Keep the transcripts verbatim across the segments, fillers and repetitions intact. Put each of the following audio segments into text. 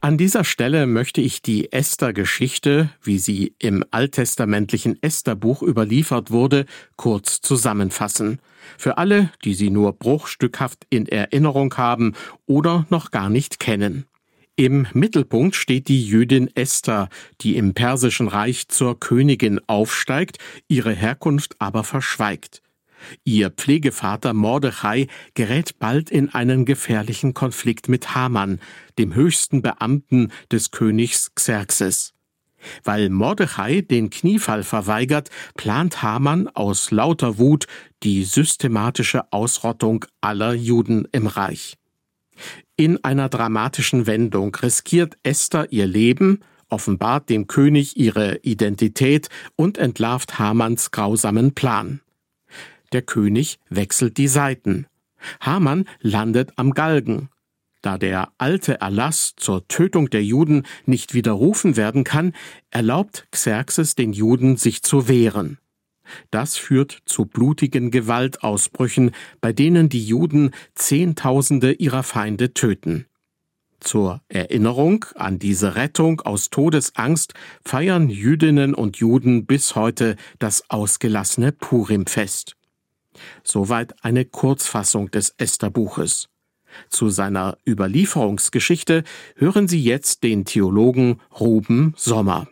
An dieser Stelle möchte ich die Esther-Geschichte, wie sie im alttestamentlichen Esther-Buch überliefert wurde, kurz zusammenfassen. Für alle, die sie nur bruchstückhaft in Erinnerung haben oder noch gar nicht kennen. Im Mittelpunkt steht die Jüdin Esther, die im Persischen Reich zur Königin aufsteigt, ihre Herkunft aber verschweigt. Ihr Pflegevater Mordechai gerät bald in einen gefährlichen Konflikt mit Haman, dem höchsten Beamten des Königs Xerxes. Weil Mordechai den Kniefall verweigert, plant Haman aus lauter Wut die systematische Ausrottung aller Juden im Reich. In einer dramatischen Wendung riskiert Esther ihr Leben, offenbart dem König ihre Identität und entlarvt Hamans grausamen Plan. Der König wechselt die Seiten. Haman landet am Galgen. Da der alte Erlass zur Tötung der Juden nicht widerrufen werden kann, erlaubt Xerxes den Juden, sich zu wehren. Das führt zu blutigen Gewaltausbrüchen, bei denen die Juden Zehntausende ihrer Feinde töten. Zur Erinnerung an diese Rettung aus Todesangst feiern Jüdinnen und Juden bis heute das ausgelassene Purimfest. Soweit eine Kurzfassung des Esther-Buches. Zu seiner Überlieferungsgeschichte hören Sie jetzt den Theologen Ruben Sommer.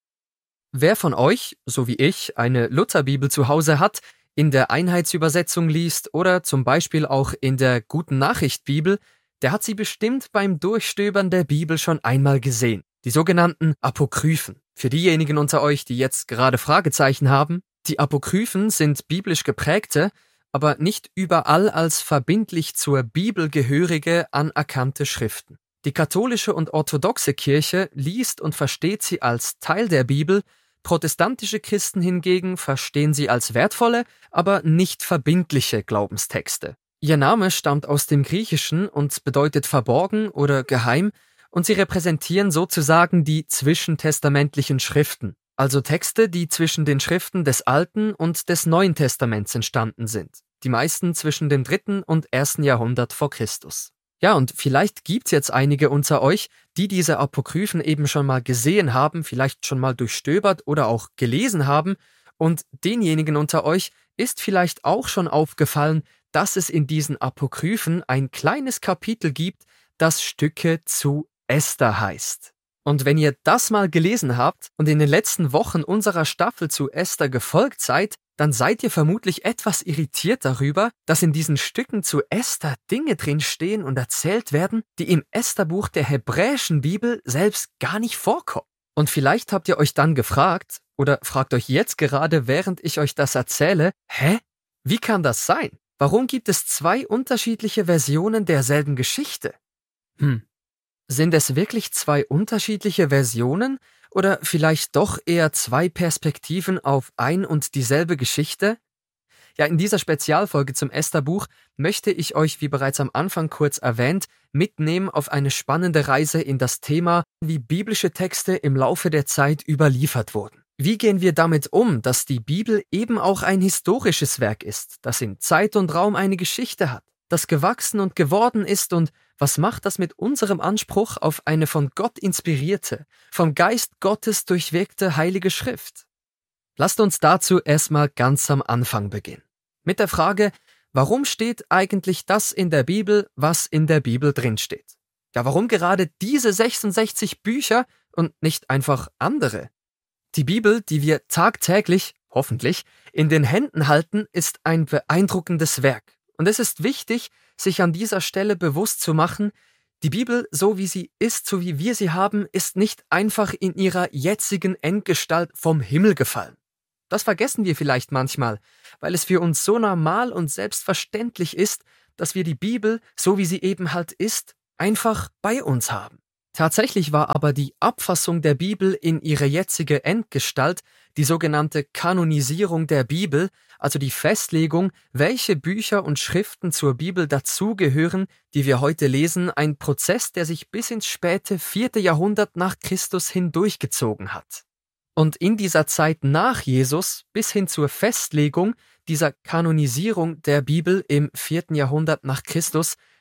Wer von euch, so wie ich, eine Lutherbibel zu Hause hat, in der Einheitsübersetzung liest oder zum Beispiel auch in der Guten-Nachricht-Bibel, der hat sie bestimmt beim Durchstöbern der Bibel schon einmal gesehen. Die sogenannten Apokryphen. Für diejenigen unter euch, die jetzt gerade Fragezeichen haben, die Apokryphen sind biblisch geprägte, aber nicht überall als verbindlich zur Bibel gehörige anerkannte Schriften. Die katholische und orthodoxe Kirche liest und versteht sie als Teil der Bibel, protestantische Christen hingegen verstehen sie als wertvolle, aber nicht verbindliche Glaubenstexte. Ihr Name stammt aus dem Griechischen und bedeutet verborgen oder geheim, und sie repräsentieren sozusagen die zwischentestamentlichen Schriften, also Texte, die zwischen den Schriften des Alten und des Neuen Testaments entstanden sind, die meisten zwischen dem dritten und ersten Jahrhundert vor Christus. Ja, und vielleicht gibt's jetzt einige unter euch, die diese Apokryphen eben schon mal gesehen haben, vielleicht schon mal durchstöbert oder auch gelesen haben, und denjenigen unter euch ist vielleicht auch schon aufgefallen, dass es in diesen Apokryphen ein kleines Kapitel gibt, das Stücke zu Esther heißt. Und wenn ihr das mal gelesen habt und in den letzten Wochen unserer Staffel zu Esther gefolgt seid, dann seid ihr vermutlich etwas irritiert darüber, dass in diesen Stücken zu Esther Dinge drinstehen und erzählt werden, die im Estherbuch der hebräischen Bibel selbst gar nicht vorkommen. Und vielleicht habt ihr euch dann gefragt, oder fragt euch jetzt gerade, während ich euch das erzähle, hä? Wie kann das sein? Warum gibt es zwei unterschiedliche Versionen derselben Geschichte? Hm. Sind es wirklich zwei unterschiedliche Versionen oder vielleicht doch eher zwei Perspektiven auf ein und dieselbe Geschichte? Ja, in dieser Spezialfolge zum Estherbuch möchte ich euch, wie bereits am Anfang kurz erwähnt, mitnehmen auf eine spannende Reise in das Thema, wie biblische Texte im Laufe der Zeit überliefert wurden. Wie gehen wir damit um, dass die Bibel eben auch ein historisches Werk ist, das in Zeit und Raum eine Geschichte hat, das gewachsen und geworden ist, und was macht das mit unserem Anspruch auf eine von Gott inspirierte, vom Geist Gottes durchwirkte Heilige Schrift? Lasst uns dazu erstmal ganz am Anfang beginnen. Mit der Frage, warum steht eigentlich das in der Bibel, was in der Bibel drinsteht? Ja, warum gerade diese sechsundsechzig Bücher und nicht einfach andere? Die Bibel, die wir tagtäglich, hoffentlich, in den Händen halten, ist ein beeindruckendes Werk. Und es ist wichtig, sich an dieser Stelle bewusst zu machen, die Bibel, so wie sie ist, so wie wir sie haben, ist nicht einfach in ihrer jetzigen Endgestalt vom Himmel gefallen. Das vergessen wir vielleicht manchmal, weil es für uns so normal und selbstverständlich ist, dass wir die Bibel, so wie sie eben halt ist, einfach bei uns haben. Tatsächlich war aber die Abfassung der Bibel in ihre jetzige Endgestalt, die sogenannte Kanonisierung der Bibel, also die Festlegung, welche Bücher und Schriften zur Bibel dazugehören, die wir heute lesen, ein Prozess, der sich bis ins späte vierte Jahrhundert nach Christus hindurchgezogen hat. Und in dieser Zeit nach Jesus bis hin zur Festlegung dieser Kanonisierung der Bibel im vierten Jahrhundert nach Christus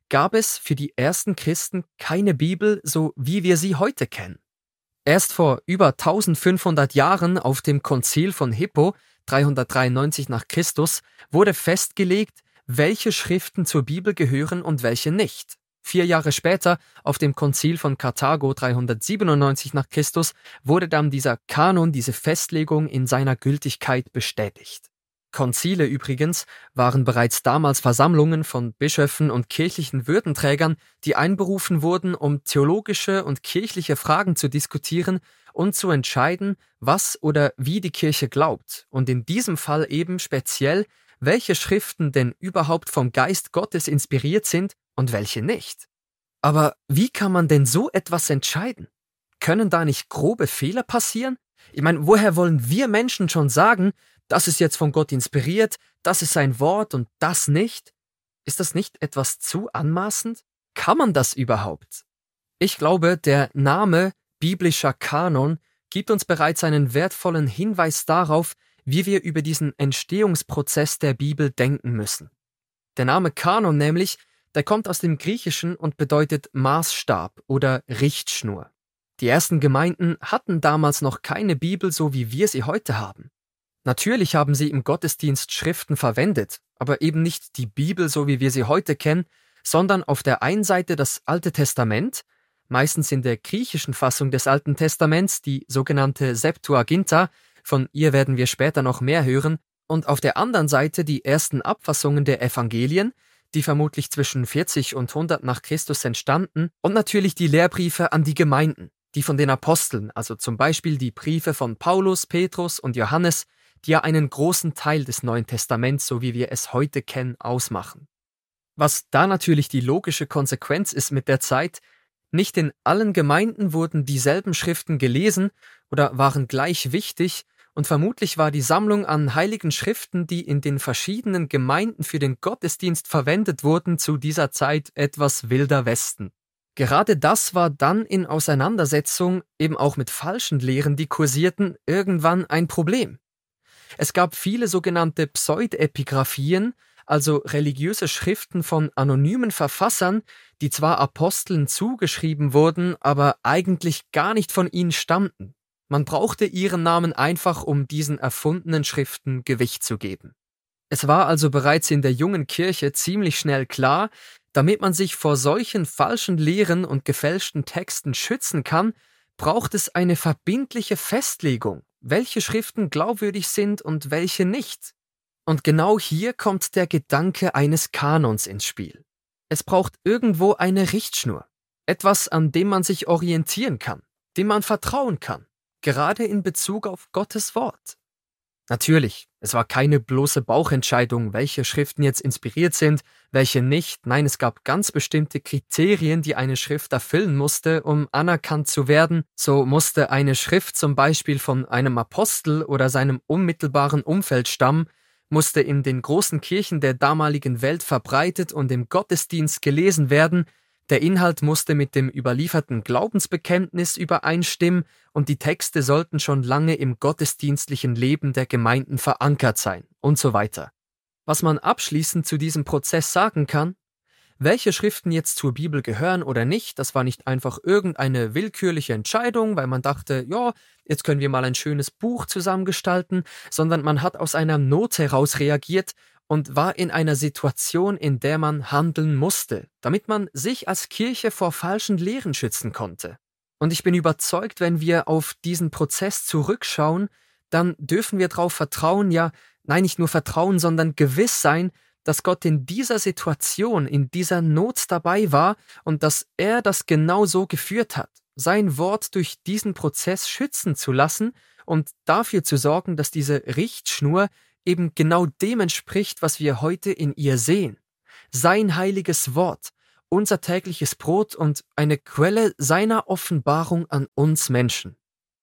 gab es für die ersten Christen keine Bibel, so wie wir sie heute kennen. Erst vor über eintausendfünfhundert Jahren auf dem Konzil von Hippo, dreihundertdreiundneunzig nach Christus, wurde festgelegt, welche Schriften zur Bibel gehören und welche nicht. Vier Jahre später, auf dem Konzil von Karthago dreihundertsiebenundneunzig nach Christus, wurde dann dieser Kanon, diese Festlegung in seiner Gültigkeit bestätigt. Konzile übrigens waren bereits damals Versammlungen von Bischöfen und kirchlichen Würdenträgern, die einberufen wurden, um theologische und kirchliche Fragen zu diskutieren und zu entscheiden, was oder wie die Kirche glaubt, und in diesem Fall eben speziell, welche Schriften denn überhaupt vom Geist Gottes inspiriert sind und welche nicht. Aber wie kann man denn so etwas entscheiden? Können da nicht grobe Fehler passieren? Ich meine, woher wollen wir Menschen schon sagen, das ist jetzt von Gott inspiriert, das ist sein Wort und das nicht? Ist das nicht etwas zu anmaßend? Kann man das überhaupt? Ich glaube, der Name biblischer Kanon gibt uns bereits einen wertvollen Hinweis darauf, wie wir über diesen Entstehungsprozess der Bibel denken müssen. Der Name Kanon nämlich, der kommt aus dem Griechischen und bedeutet Maßstab oder Richtschnur. Die ersten Gemeinden hatten damals noch keine Bibel, so wie wir sie heute haben. Natürlich haben sie im Gottesdienst Schriften verwendet, aber eben nicht die Bibel, so wie wir sie heute kennen, sondern auf der einen Seite das Alte Testament, meistens in der griechischen Fassung des Alten Testaments, die sogenannte Septuaginta, von ihr werden wir später noch mehr hören, und auf der anderen Seite die ersten Abfassungen der Evangelien, die vermutlich zwischen vierzig und hundert nach Christus entstanden, und natürlich die Lehrbriefe an die Gemeinden, die von den Aposteln, also zum Beispiel die Briefe von Paulus, Petrus und Johannes, die ja einen großen Teil des Neuen Testaments, so wie wir es heute kennen, ausmachen. Was da natürlich die logische Konsequenz ist mit der Zeit, nicht in allen Gemeinden wurden dieselben Schriften gelesen oder waren gleich wichtig, und vermutlich war die Sammlung an heiligen Schriften, die in den verschiedenen Gemeinden für den Gottesdienst verwendet wurden, zu dieser Zeit etwas wilder Westen. Gerade das war dann in Auseinandersetzung, eben auch mit falschen Lehren, die kursierten, irgendwann ein Problem. Es gab viele sogenannte Pseudepigraphien, also religiöse Schriften von anonymen Verfassern, die zwar Aposteln zugeschrieben wurden, aber eigentlich gar nicht von ihnen stammten. Man brauchte ihren Namen einfach, um diesen erfundenen Schriften Gewicht zu geben. Es war also bereits in der jungen Kirche ziemlich schnell klar, damit man sich vor solchen falschen Lehren und gefälschten Texten schützen kann, braucht es eine verbindliche Festlegung, welche Schriften glaubwürdig sind und welche nicht. Und genau hier kommt der Gedanke eines Kanons ins Spiel. Es braucht irgendwo eine Richtschnur, etwas, an dem man sich orientieren kann, dem man vertrauen kann, gerade in Bezug auf Gottes Wort. Natürlich, es war keine bloße Bauchentscheidung, welche Schriften jetzt inspiriert sind, welche nicht. Nein, es gab ganz bestimmte Kriterien, die eine Schrift erfüllen musste, um anerkannt zu werden. So musste eine Schrift zum Beispiel von einem Apostel oder seinem unmittelbaren Umfeld stammen, musste in den großen Kirchen der damaligen Welt verbreitet und im Gottesdienst gelesen werden. Der Inhalt musste mit dem überlieferten Glaubensbekenntnis übereinstimmen und die Texte sollten schon lange im gottesdienstlichen Leben der Gemeinden verankert sein und so weiter. Was man abschließend zu diesem Prozess sagen kann: Welche Schriften jetzt zur Bibel gehören oder nicht, das war nicht einfach irgendeine willkürliche Entscheidung, weil man dachte, ja, jetzt können wir mal ein schönes Buch zusammengestalten, sondern man hat aus einer Not heraus reagiert und war in einer Situation, in der man handeln musste, damit man sich als Kirche vor falschen Lehren schützen konnte. Und ich bin überzeugt, wenn wir auf diesen Prozess zurückschauen, dann dürfen wir darauf vertrauen, ja, nein, nicht nur vertrauen, sondern gewiss sein, dass Gott in dieser Situation, in dieser Not dabei war und dass er das genau so geführt hat, sein Wort durch diesen Prozess schützen zu lassen und dafür zu sorgen, dass diese Richtschnur eben genau dem entspricht, was wir heute in ihr sehen. Sein heiliges Wort, unser tägliches Brot und eine Quelle seiner Offenbarung an uns Menschen.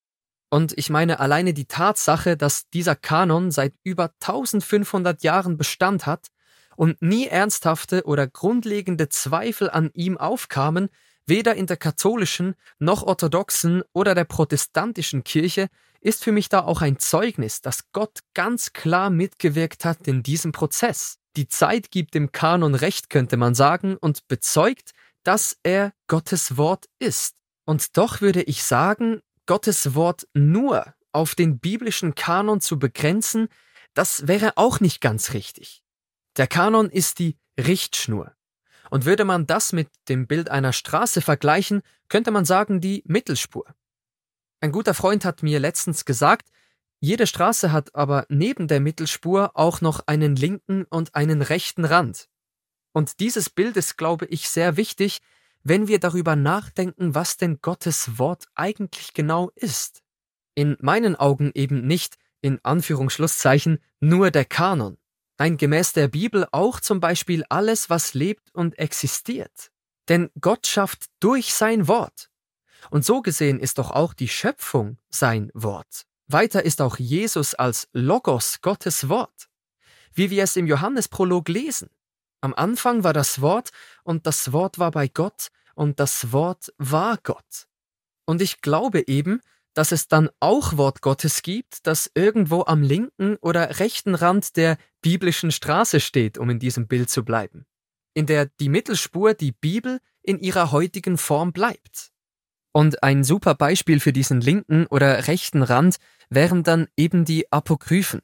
Und ich meine, alleine die Tatsache, dass dieser Kanon seit über eintausendfünfhundert Jahren Bestand hat und nie ernsthafte oder grundlegende Zweifel an ihm aufkamen, weder in der katholischen noch orthodoxen oder der protestantischen Kirche, ist für mich da auch ein Zeugnis, dass Gott ganz klar mitgewirkt hat in diesem Prozess. Die Zeit gibt dem Kanon recht, könnte man sagen, und bezeugt, dass er Gottes Wort ist. Und doch würde ich sagen, Gottes Wort nur auf den biblischen Kanon zu begrenzen, das wäre auch nicht ganz richtig. Der Kanon ist die Richtschnur. Und würde man das mit dem Bild einer Straße vergleichen, könnte man sagen die Mittelspur. Ein guter Freund hat mir letztens gesagt, jede Straße hat aber neben der Mittelspur auch noch einen linken und einen rechten Rand. Und dieses Bild ist, glaube ich, sehr wichtig, wenn wir darüber nachdenken, was denn Gottes Wort eigentlich genau ist. In meinen Augen eben nicht, in Anführungsschlusszeichen, nur der Kanon. Nein, gemäß der Bibel auch zum Beispiel alles, was lebt und existiert. Denn Gott schafft durch sein Wort. Und so gesehen ist doch auch die Schöpfung sein Wort. Weiter ist auch Jesus als Logos Gottes Wort. Wie wir es im Johannesprolog lesen. Am Anfang war das Wort und das Wort war bei Gott und das Wort war Gott. Und ich glaube eben, dass es dann auch Wort Gottes gibt, das irgendwo am linken oder rechten Rand der biblischen Straße steht, um in diesem Bild zu bleiben, in der die Mittelspur, die Bibel, in ihrer heutigen Form bleibt. Und ein super Beispiel für diesen linken oder rechten Rand wären dann eben die Apokryphen.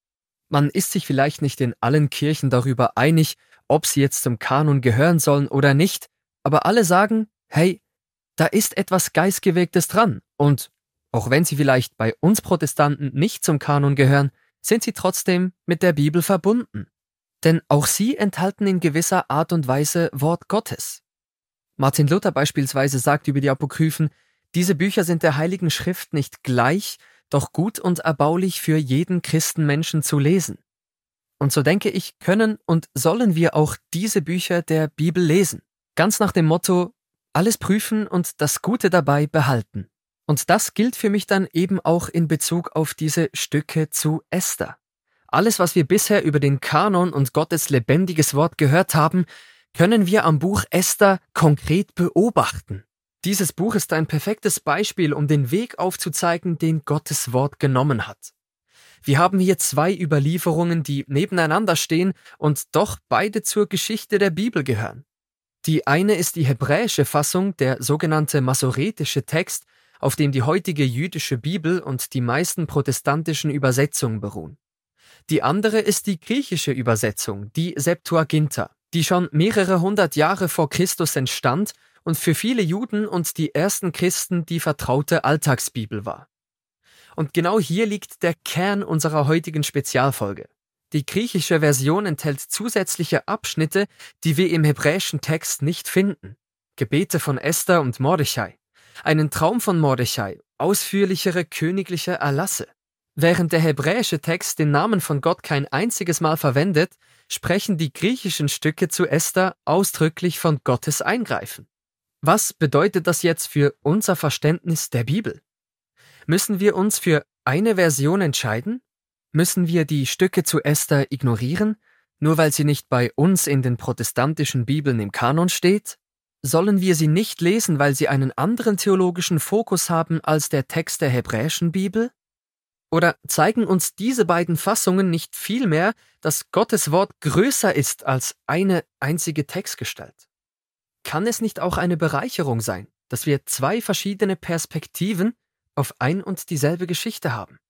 Man ist sich vielleicht nicht in allen Kirchen darüber einig, ob sie jetzt zum Kanon gehören sollen oder nicht, aber alle sagen, hey, da ist etwas Geistgewegtes dran und auch wenn sie vielleicht bei uns Protestanten nicht zum Kanon gehören, sind sie trotzdem mit der Bibel verbunden. Denn auch sie enthalten in gewisser Art und Weise Wort Gottes. Martin Luther beispielsweise sagt über die Apokryphen, diese Bücher sind der Heiligen Schrift nicht gleich, doch gut und erbaulich für jeden Christenmenschen zu lesen. Und so denke ich, können und sollen wir auch diese Bücher der Bibel lesen. Ganz nach dem Motto, alles prüfen und das Gute dabei behalten. Und das gilt für mich dann eben auch in Bezug auf diese Stücke zu Esther. Alles, was wir bisher über den Kanon und Gottes lebendiges Wort gehört haben, können wir am Buch Esther konkret beobachten. Dieses Buch ist ein perfektes Beispiel, um den Weg aufzuzeigen, den Gottes Wort genommen hat. Wir haben hier zwei Überlieferungen, die nebeneinander stehen und doch beide zur Geschichte der Bibel gehören. Die eine ist die hebräische Fassung, der sogenannte masoretische Text, auf dem die heutige jüdische Bibel und die meisten protestantischen Übersetzungen beruhen. Die andere ist die griechische Übersetzung, die Septuaginta, die schon mehrere hundert Jahre vor Christus entstand und für viele Juden und die ersten Christen die vertraute Alltagsbibel war. Und genau hier liegt der Kern unserer heutigen Spezialfolge. Die griechische Version enthält zusätzliche Abschnitte, die wir im hebräischen Text nicht finden. Gebete von Esther und Mordechai, einen Traum von Mordechai, ausführlichere königliche Erlasse. Während der hebräische Text den Namen von Gott kein einziges Mal verwendet, sprechen die griechischen Stücke zu Esther ausdrücklich von Gottes Eingreifen. Was bedeutet das jetzt für unser Verständnis der Bibel? Müssen wir uns für eine Version entscheiden? Müssen wir die Stücke zu Esther ignorieren, nur weil sie nicht bei uns in den protestantischen Bibeln im Kanon steht? Sollen wir sie nicht lesen, weil sie einen anderen theologischen Fokus haben als der Text der hebräischen Bibel? Oder zeigen uns diese beiden Fassungen nicht vielmehr, dass Gottes Wort größer ist als eine einzige Textgestalt? Kann es nicht auch eine Bereicherung sein, dass wir zwei verschiedene Perspektiven auf ein und dieselbe Geschichte haben?